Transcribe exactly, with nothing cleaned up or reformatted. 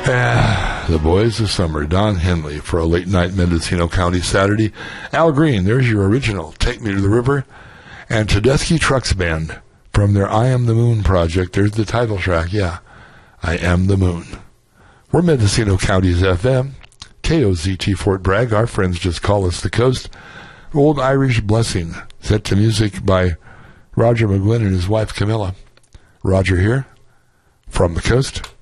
Ah, the Boys of Summer, Don Henley for a late night Mendocino County Saturday. Al Green, there's your original, Take Me to the River. And Tedeschi Trucks Band from their I Am the Moon project. There's the title track, yeah. I Am the Moon. We're Mendocino County's F M. K O Z T Fort Bragg. Our friends just call us the coast. Old Irish Blessing, set to music by Roger McGuinn and his wife Camilla. Roger here from the coast.